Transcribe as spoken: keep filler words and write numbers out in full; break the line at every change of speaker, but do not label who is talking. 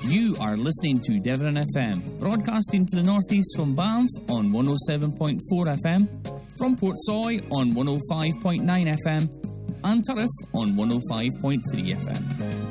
You are listening to Devon F M, broadcasting to the northeast from Banff on one oh seven point four F M, from Portsoy on one oh five point nine F M, and Turriff on one oh five point three F M.